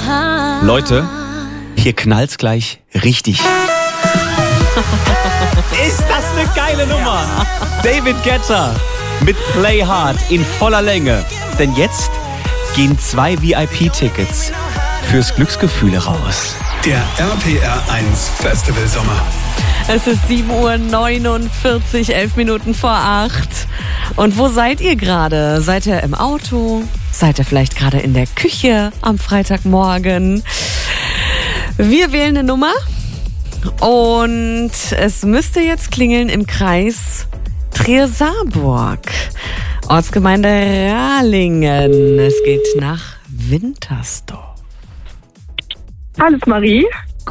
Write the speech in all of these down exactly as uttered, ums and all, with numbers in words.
Leute, hier knallt's gleich richtig. Ist das eine geile Nummer? David Guetta mit Play Hard in voller Länge. Denn jetzt gehen zwei V I P-Tickets fürs Glücksgefühle raus. Der R P R eins Festival Sommer. Es ist sieben Uhr neunundvierzig, elf Minuten vor acht. Und wo seid ihr gerade? Seid ihr im Auto? Seid ihr vielleicht gerade in der Küche am Freitagmorgen? Wir wählen eine Nummer und es müsste jetzt klingeln im Kreis Trier-Saarburg, Ortsgemeinde Rahlingen. Es geht nach Wintersdorf. Hallo Marie.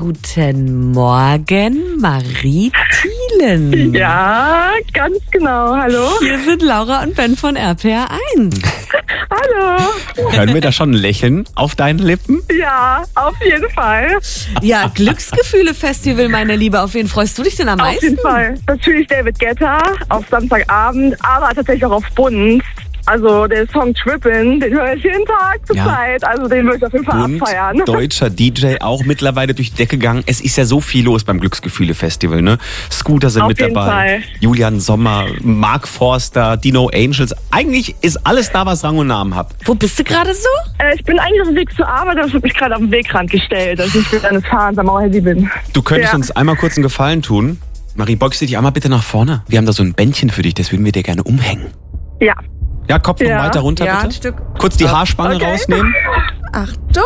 Guten Morgen, Marie Thielen. Ja, ganz genau. Hallo. Hier sind Laura und Ben von R P R eins. Hallo. Hören wir da schon ein Lächeln auf deinen Lippen? Ja, auf jeden Fall. Ja, Glücksgefühle-Festival, meine Liebe. Auf wen freust du dich denn am meisten? Auf jeden Fall. Natürlich David Guetta auf Samstagabend, aber tatsächlich auch auf Bund. Also der Song Trippin', den höre ich jeden Tag zur Ja. Zeit. Also den würde ich auf jeden Fall Und abfeiern. deutscher D J auch mittlerweile durch die Decke gegangen. Es ist ja so viel los beim Glücksgefühle-Festival, ne? Scooter sind Auf mit jeden dabei, Fall. Julian Sommer, Mark Forster, Dino Angels. Eigentlich ist alles da, was Rang und Namen hat. Wo bist du gerade so? Äh, ich bin eigentlich auf dem Weg zur Arbeit, aber ich habe mich gerade auf den Wegrand gestellt, dass ich während des Fahrens am Mauerhandy bin. Du könntest Ja. uns einmal kurz einen Gefallen tun. Marie, beugst du dich einmal bitte nach vorne? Wir haben da so ein Bändchen für dich, das würden wir dir gerne umhängen. Ja. Ja, Kopf noch Ja. weiter runter, Ja, ein bitte. Stück. Kurz die Haarspange Okay. rausnehmen. Achtung.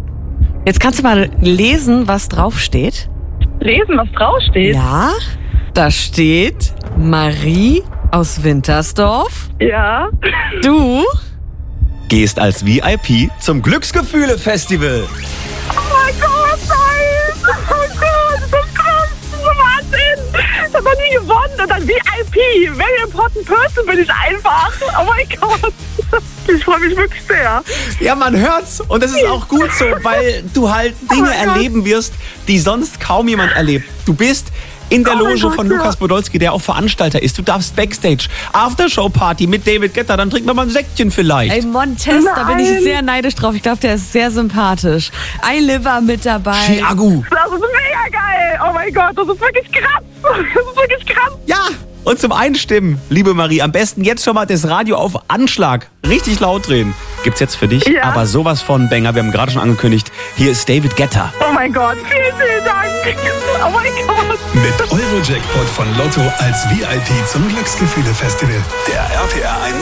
Jetzt kannst du mal lesen, was draufsteht. Lesen, was draufsteht. Ja, da steht Marie aus Wintersdorf. Ja. Du Gehst als V I P zum Glücksgefühle-Festival. Oh mein Gott, nein! Oh Gott, das ist krass, das ist so Wahnsinn! Ich habe noch nie gewonnen und dann V I P, very important person bin ich einfach. Oh mein Gott, ich freue mich wirklich sehr. Ja, man hört's. Und das ist auch gut so, weil du halt Dinge mein Gott. erleben wirst, die sonst kaum jemand erlebt. Du bist in der Oh mein Loge Gott, von ja. Lukas Podolski, der auch Veranstalter ist. Du darfst Backstage, Aftershow-Party mit David Guetta, dann trinkt man mal ein Säckchen vielleicht. Ey, Montes, da bin ich Nein. sehr neidisch drauf. Ich glaube, der ist sehr sympathisch. Eiliver mit dabei. Chiagu. Das ist mega geil. Oh mein Gott, das ist wirklich krass. Das ist wirklich krass. Ja, und zum Einstimmen, liebe Marie, am besten jetzt schon mal das Radio auf Anschlag richtig laut drehen. Gibt's jetzt für dich, Ja. aber sowas von Banger. Wir haben gerade schon angekündigt, hier ist David Guetta. Oh mein Gott, vielen, vielen Dank. Oh mein Gott. Mit Euro-Jackpot von Lotto als V I P zum Glücksgefühle Festival. Der R P R eins